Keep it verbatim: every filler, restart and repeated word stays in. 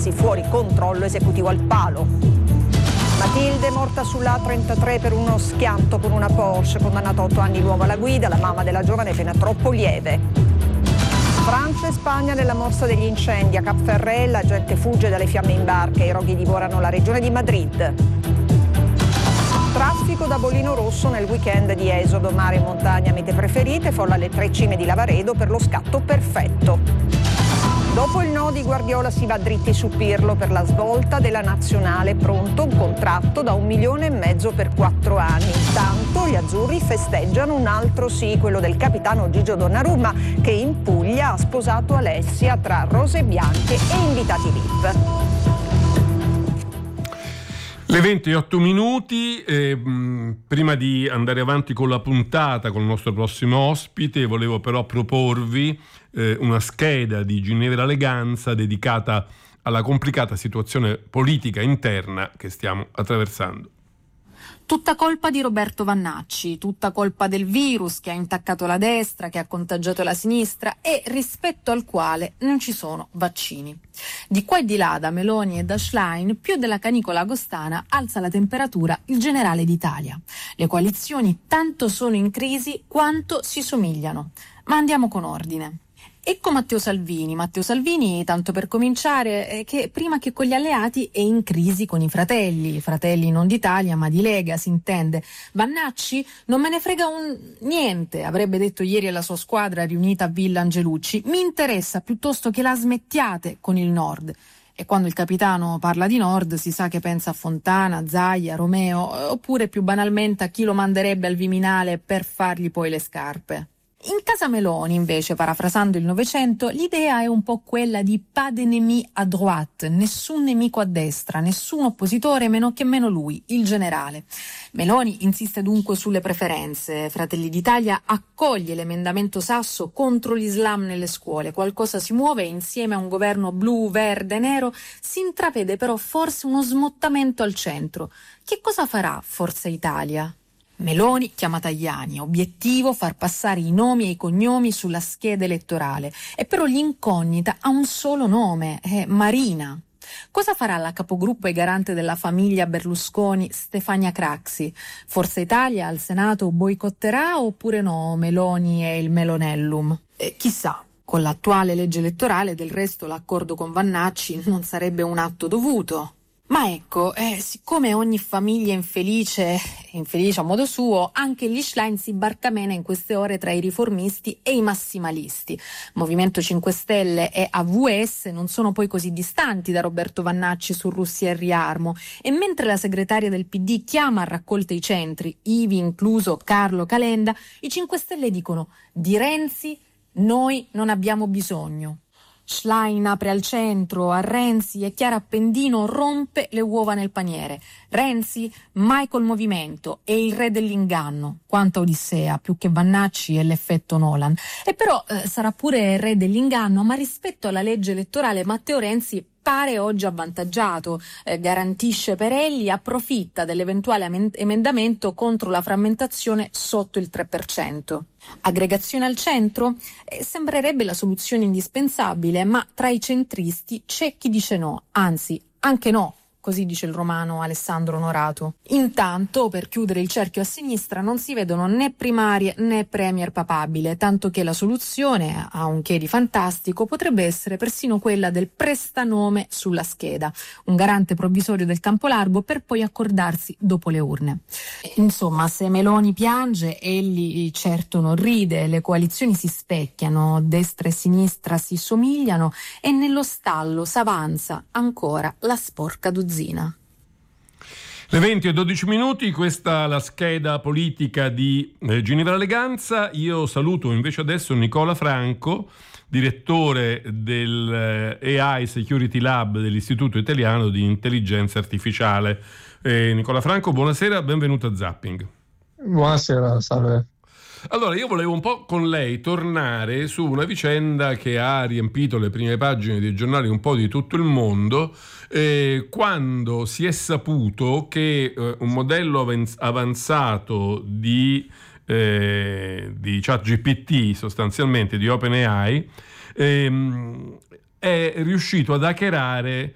fuori controllo esecutivo al palo. Matilde morta sull'A trentatré per uno schianto con una Porsche, condannato a otto anni l'uomo alla guida, la mamma della giovane pena troppo lieve. Francia e Spagna nella morsa degli incendi a Cap Ferret, la gente fugge dalle fiamme in barca, i roghi divorano la regione di Madrid. Traffico da Bolino Rosso nel weekend di esodo, mare e montagna mete preferite, folla alle tre cime di Lavaredo per lo scatto perfetto. Dopo il no di Guardiola si va dritti su Pirlo per la svolta della nazionale, pronto un contratto da un milione e mezzo per quattro anni. Intanto gli azzurri festeggiano un altro sì, quello del capitano Gigio Donnarumma, che in Puglia ha sposato Alessia tra rose bianche e invitati V I P. Le venti e otto minuti, eh, mh, prima di andare avanti con la puntata, con il nostro prossimo ospite, volevo però proporvi eh, una scheda di Ginevra Leganza dedicata alla complicata situazione politica interna che stiamo attraversando. Tutta colpa di Roberto Vannacci, tutta colpa del virus che ha intaccato la destra, che ha contagiato la sinistra e rispetto al quale non ci sono vaccini. Di qua e di là, da Meloni e da Schlein, più della canicola agostana alza la temperatura il generale d'Italia. Le coalizioni tanto sono in crisi quanto si somigliano. Ma andiamo con ordine. Ecco Matteo Salvini. Matteo Salvini, tanto per cominciare, eh, che prima che con gli alleati è in crisi con i fratelli, fratelli non d'Italia ma di Lega, si intende. Vannacci non me ne frega un niente, avrebbe detto ieri alla sua squadra riunita a Villa Angelucci. Mi interessa piuttosto che la smettiate con il Nord. E quando il capitano parla di Nord si sa che pensa a Fontana, Zaia, Romeo, oppure più banalmente a chi lo manderebbe al Viminale per fargli poi le scarpe. In casa Meloni, invece, parafrasando il Novecento, l'idea è un po' quella di pas d'ennemi à droite, nessun nemico a destra, nessun oppositore meno che meno lui, il generale. Meloni insiste dunque sulle preferenze. Fratelli d'Italia accoglie l'emendamento Sasso contro l'Islam nelle scuole. Qualcosa si muove e insieme a un governo blu, verde, nero si intravede però forse uno smottamento al centro. Che cosa farà Forza Italia? Meloni chiama Tajani, obiettivo far passare i nomi e i cognomi sulla scheda elettorale. E però l'incognita ha un solo nome, è Marina. Cosa farà la capogruppo e garante della famiglia Berlusconi Stefania Craxi? Forza Italia al Senato boicotterà oppure no Meloni e il Melonellum? Eh, chissà. Con l'attuale legge elettorale, del resto, l'accordo con Vannacci non sarebbe un atto dovuto. Ma ecco, eh, siccome ogni famiglia è infelice, infelice a modo suo, anche gli Schlein si barcamena in queste ore tra i riformisti e i massimalisti. Movimento cinque Stelle e A V S non sono poi così distanti da Roberto Vannacci su Russia e riarmo, e mentre la segretaria del P D chiama a raccolta i centri, ivi incluso Carlo Calenda, i cinque Stelle dicono: di Renzi noi non abbiamo bisogno. Schlein apre al centro, a Renzi e Chiara Appendino rompe le uova nel paniere. Renzi mai col movimento, è il re dell'inganno. Quanta odissea, più che Vannacci e l'effetto Nolan. E però eh, sarà pure il re dell'inganno, ma rispetto alla legge elettorale Matteo Renzi pare oggi avvantaggiato, eh, garantisce Perelli, approfitta dell'eventuale am- emendamento contro la frammentazione sotto il tre per cento. Aggregazione al centro? Eh, sembrerebbe la soluzione indispensabile, ma tra i centristi c'è chi dice no, anzi anche no. Così dice il romano Alessandro Onorato. Intanto, per chiudere il cerchio a sinistra, non si vedono né primarie né premier papabile, tanto che la soluzione, a un che di fantastico, potrebbe essere persino quella del prestanome sulla scheda, un garante provvisorio del campo largo per poi accordarsi dopo le urne. Insomma, se Meloni piange, egli certo non ride, le coalizioni si specchiano, destra e sinistra si somigliano e nello stallo s'avanza ancora la sporca dozzina. Le venti e dodici minuti, questa è la scheda politica di eh, Ginevra Leganza. Io saluto invece adesso Nicola Franco, direttore del eh, A I Security Lab dell'Istituto Italiano di Intelligenza Artificiale. Eh, Nicola Franco, buonasera, benvenuto a Zapping. Buonasera, salve. Allora, io volevo un po' con lei tornare su una vicenda che ha riempito le prime pagine dei giornali un po' di tutto il mondo, eh, quando si è saputo che eh, un modello avanz- avanzato di, eh, di ChatGPT, sostanzialmente di OpenAI, ehm, è riuscito ad hackerare